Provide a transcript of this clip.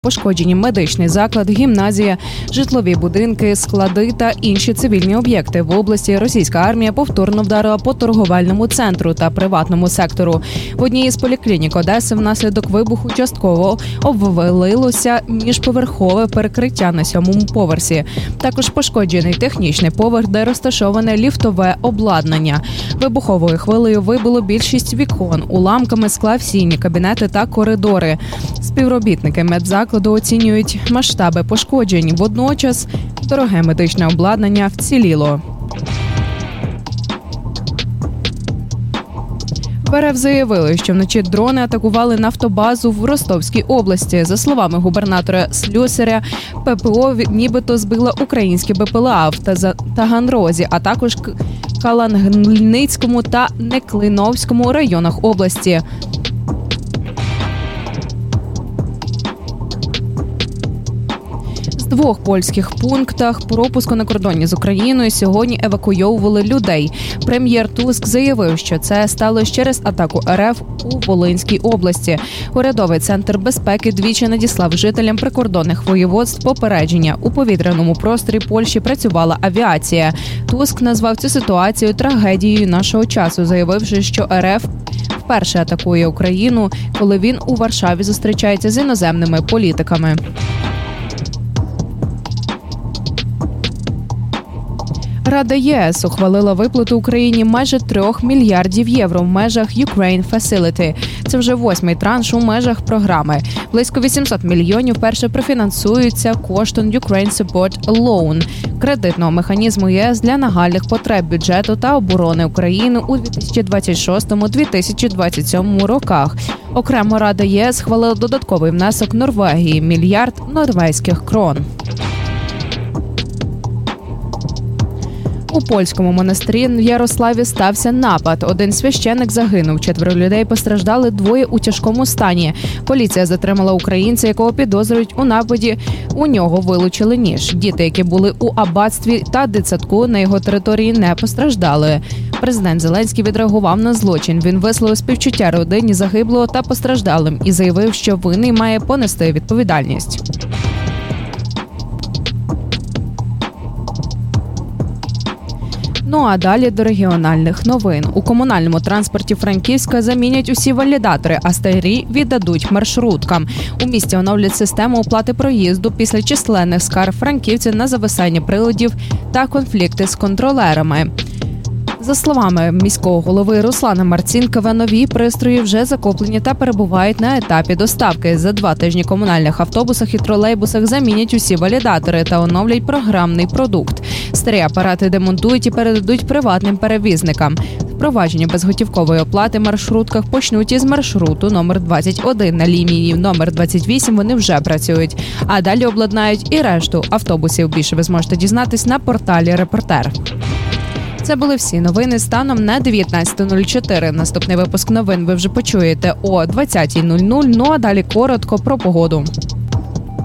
Пошкоджені медичний заклад, гімназія, житлові будинки, склади та інші цивільні об'єкти. В області російська армія повторно вдарила по торговельному центру та приватному сектору. В одній із поліклінік Одеси внаслідок вибуху частково обвалилося міжповерхове перекриття на 7-му поверсі. Також пошкоджений технічний поверх, де розташоване ліфтове обладнання. Вибуховою хвилею вибило більшість вікон, уламками скла всі кабінети та коридори. Співробітники медзакладу оцінюють масштаби пошкоджень. Водночас дороге медичне обладнання вціліло. В РФ заявили, що вночі дрони атакували нафтобазу в Ростовській області. За словами губернатора Слюсаря, ППО нібито збила українські БПЛА в Таганрозі, а також Калангницькому та Неклиновському районах області. В 2 польських пунктах пропуску на кордоні з Україною сьогодні евакуйовували людей. Прем'єр Туск заявив, що це сталося через атаку РФ у Волинській області. Урядовий центр безпеки двічі надіслав жителям прикордонних воєводств попередження. У повітряному просторі Польщі працювала авіація. Туск назвав цю ситуацію трагедією нашого часу, заявивши, що РФ вперше атакує Україну, коли він у Варшаві зустрічається з іноземними політиками. Рада ЄС ухвалила виплату Україні майже 3 мільярдів євро в межах Ukraine Facility. Це вже 8-й транш у межах програми. Близько 800 мільйонів перше профінансуються коштом Ukraine Support Loan – кредитного механізму ЄС для нагальних потреб бюджету та оборони України у 2026-2027 роках. Окремо Рада єС схвалила додатковий внесок Норвегії – мільярд норвезьких крон. У польському монастирі в Ярославі стався напад. 1 священик загинув, 4 людей постраждали, 2 у тяжкому стані. Поліція затримала українця, якого підозрюють у нападі. У нього вилучили ніж. Діти, які були у аббатстві та дитсадку на його території, не постраждали. Президент Зеленський відреагував на злочин. Він висловив співчуття родині загиблого та постраждалим і заявив, що винний має понести відповідальність. Ну а далі до регіональних новин. У комунальному транспорті Франківська замінять усі валідатори, а старі віддадуть маршруткам. У місті оновлять систему оплати проїзду після численних скарг франківців на зависання приладів та конфлікти з контролерами. За словами міського голови Руслана Марцінкова, нові пристрої вже закуплені та перебувають на етапі доставки. За 2 тижні комунальних автобусах і тролейбусах замінять усі валідатори та оновлять програмний продукт. Старі апарати демонтують і передадуть приватним перевізникам. Впровадження безготівкової оплати в маршрутках почнуть із маршруту номер 21. На лінії номер 28 вони вже працюють. А далі обладнають і решту автобусів. Більше ви зможете дізнатись на порталі «Репортер». Це були всі новини станом на 19.04. Наступний випуск новин ви вже почуєте о 20.00. Ну а далі коротко про погоду.